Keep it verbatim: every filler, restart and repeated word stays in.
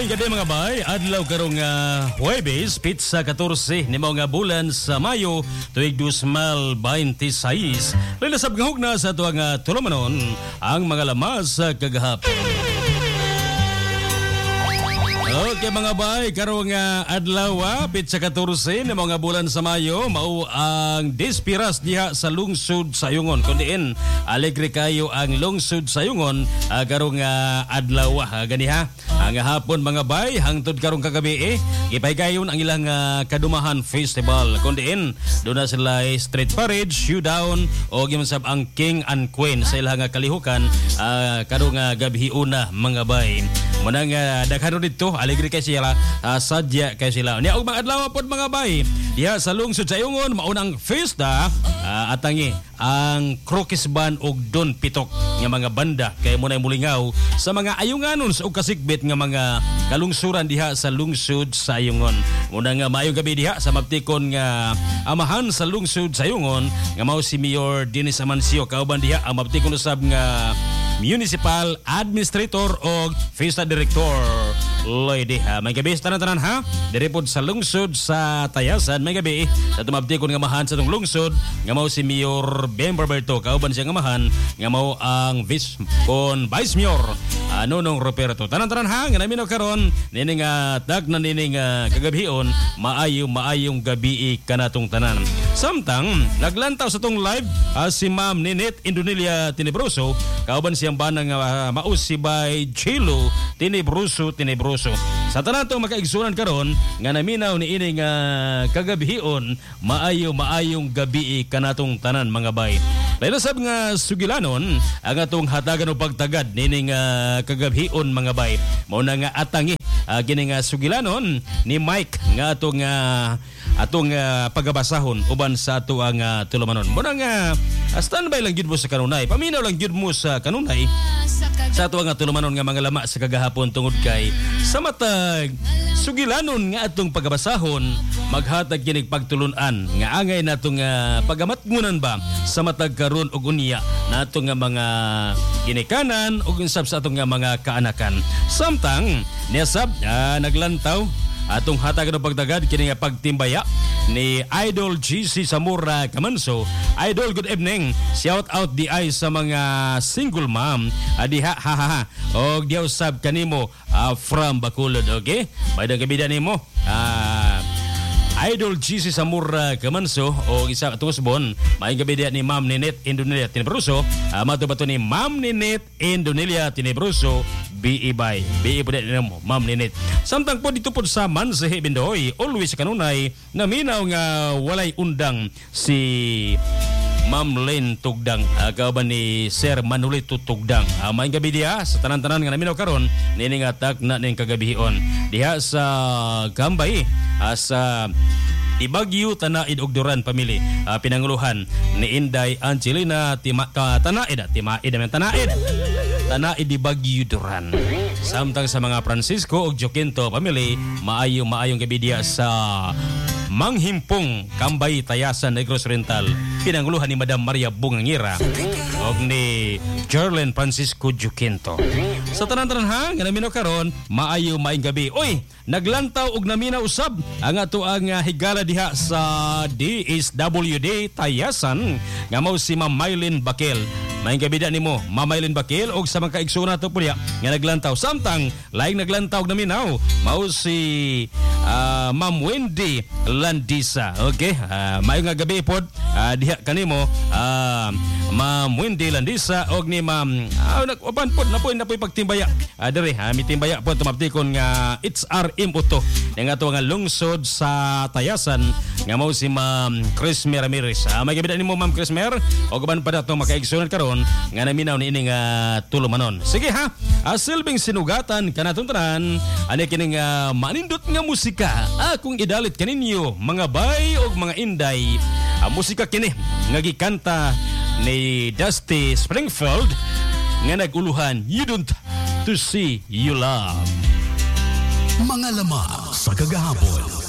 May gadi mga bay, adlaw karong uh, Huwebes, pizza fourteen ni mga bulan sa Mayo, tuig twenty twenty-six. Lilasab ngahog na sa tuwang uh, tulumanon ang mga lamas sa kagahapon. Okay mga bay, karong uh, adlaw, pizza fourteen ni mga bulan sa Mayo, mao ang dispiras diha sa lungsod sa Yungon. Kundiin, alegre kayo ang lungsod sa Yungon, uh, karong uh, adlaw, uh, ganiha. Ang hapon mga bay, hangtod karong kagabi eh, ipaygayon ang ilang uh, Kadumahan Festival. Kundiin, doon na sila street parade, showdown, o gimansab ang King and Queen sa ilang uh, kalihukan, uh, karong uh, gabi una mga bay. Muna nga, daghano dito, alegre kay sila, uh, sadya kay sila. Niya, og mga adlaw po mga bay, diya sa lungsod sa Yungon, maunang fiesta, uh, atangi, ang Crokis Band og Don Pitok nga mga banda kay muna mulingaw sa mga ayunganon sa og kasikbit nga mga kalungsuran diha sa lungsod sa Yungon. Muna nga maayong gabi diha sa mabtikon nga amahan sa lungsod sa Yungon nga mao si Mayor Dennis Amancio, kauban diha ang mabtikon usab nga Municipal Administrator o Fiesta Director Lady ha. May gabi sa tanan-tanan ha. Direpod sa lungsod sa Tayasan. May gabi sa tumabtikon nga mahan sa itong lungsod nga mao si Mayor Ben Barberto. Kauban siya nga mahan nga mao ang Vice kon Vice Mayor uh, Nonong Roberto. Tanan-tanan ha. Nga namin karon nining uh, tag na nining uh, kagabion maayo maayong gabi kanatong tanan. Samtang naglantaw sa tong live uh, si Ma'am Ninette Indonelia Tenebroso. Kauban siyang banang uh, mausibay Chilo Tenebroso Tenebroso. Sa tanan to makaigsunan karon nga naminaw ni ining uh, kagabion maayo maayong gabi kanatong tanan mga bay. Laylasab nga sugilanon ang atong hatagan og pagtagad nining uh, kagabion mga bay. Mao na nga atangi uh, gini nga sugilanon ni Mike nga atong uh, atong uh, pagabasahon uban sa ato ang uh, tulumanon. Muna nga uh, standby lang gyud mo sa kanunay. Paminaw lang gyud mo sa kanunay sa ato ang uh, tulumanon nga mga lama sa kagahapon tungod kay sa matag sugilanon nga atong pagabasahon maghatag kinig pagtulunan nga angay natong uh, pagamatngunan ba sa matag karon og unya natong nga mga ginikanan ug unsab sa atong nga mga kaanakan. Samtang niasab uh, naglantaw atong hatag ng pagdagad kini nga pagtimbaya ni Idol G C Zamora Camanso. Idol, good evening. Shout out di ay sa mga single mom. Adiha ha ha ha. Og diaw sab kanimo uh, from Bacolod, okay? Maydang kabida nimo. Ah uh, Idol G C Zamora Camanso o isa tusbon may gabi ni Ma'am Ninette Indonelia Tenebroso. Uh, mato bato ni Ma'am Ninette Indonelia Tenebroso B E by B E po din mo Ma'am Ninette. Samtang po dito po sa Mansehe Bindoy always kanunay naminaw nga walay undang si Ma'am Len Tugdang, uh, kauban ni Sir Manolito Tugdang. Uh, may gabi diha sa tanan-tanan nga naminaw karon nining atak na ning kagabion diha sa Gambay uh, sa Ibagyo Tanaid og Duran Family, uh, pinanguluhan ni Inday Angelina Tima, ka, Tanaid Timaid man Tanaid Tanaid Ibagyo Duran. Samtang sa mga Francisco og Joquinto Family maayo maayong gabi diha sa Manghimpong Kambay Tayasan Negros Oriental, pinanguluhan ni Madam Maria Bungangira og ni Jerlyn Francisco Joquinto. Sa tanan-tanan ha nga naminaw karon maayo maayong gabi. Oy, naglantaw og naminaw usab ang ato ang uh, higala diha sa D S W D Tayasan nga mao si Ma'am Mylene Bakel. Maayong gabi da nimo Ma'am Mylene Bakel og sa mga kaigsuon nato punya nga naglantaw. Samtang laing naglantaw og naminaw mao si uh, Ma'am Wendy Landisa. Okay, uh, maayong nga gabi pod uh, diha kanimo uh, Ma'am Wendy Landisa og ni Ma'am uh, nag-uban pod na po na po pagtimbaya uh, dire ha mitimbaya pod tumabtikon nga H R M Uto nga ato nga lungsod sa Tayasan nga mao si Ma'am Crismer Ramirez. Uh, may gabi nimo Ma'am Crismer og uban pa dato makaigsunan karon nga naminaw ni ini nga tulumanon. Sige ha, uh, silbing sinugatan kanatong tanan ani kining uh, manindot nga musika akong idalit kaninyo mga bay og mga inday. Uh, musika kini nga gikanta ni Dusty Springfield nga naguluhan You Don't To See You Love. Mga lama sa kagahapon.